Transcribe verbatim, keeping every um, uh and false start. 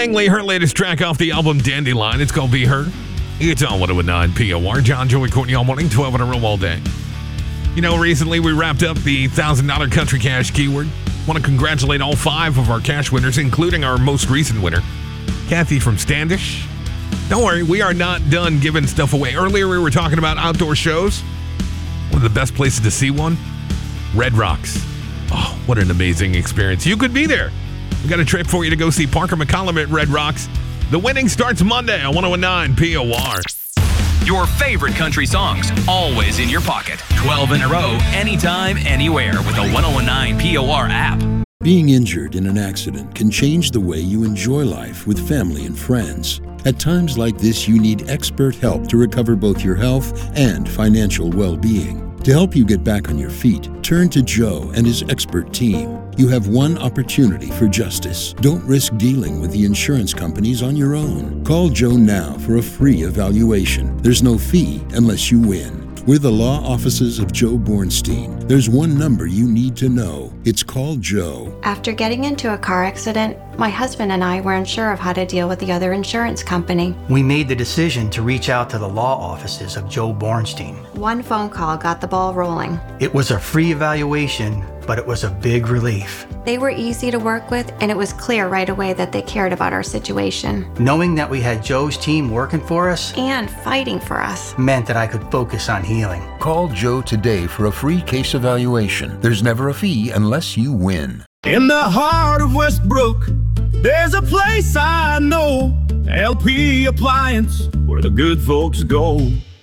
Langley, her latest track off the album Dandelion. It's called Be Heard. It's on one oh nine P O R. John, Joey, Courtney all morning, twelve in a row all day. You know, recently we wrapped up the one thousand dollars Country Cash keyword. Want to congratulate all five of our cash winners, including our most recent winner, Kathy from Standish. Don't worry, we are not done giving stuff away. Earlier we were talking about outdoor shows. One of the best places to see one, Red Rocks. Oh, what an amazing experience. You could be there. We got a trip for you to go see Parker McCollum at Red Rocks. The winning starts Monday on one oh nine P O R. Your favorite country songs, always in your pocket. twelve in a row, anytime, anywhere with the one oh nine P O R app. Being injured in an accident can change the way you enjoy life with family and friends. At times like this, you need expert help to recover both your health and financial well-being. To help you get back on your feet, turn to Joe and his expert team. You have one opportunity for justice. Don't risk dealing with the insurance companies on your own. Call Joe now for a free evaluation. There's no fee unless you win. We're the law offices of Joe Bornstein. There's one number you need to know. It's called Joe. After getting into a car accident, my husband and I were unsure of how to deal with the other insurance company. We made the decision to reach out to the law offices of Joe Bornstein. One phone call got the ball rolling. It was a free evaluation, but it was a big relief. They were easy to work with, and it was clear right away that they cared about our situation. Knowing that we had Joe's team working for us and fighting for us meant that I could focus on healing. Call Joe today for a free case evaluation. There's never a fee unless you win. In the heart of Westbrook, there's a place I know, L P Appliance, where the good folks go.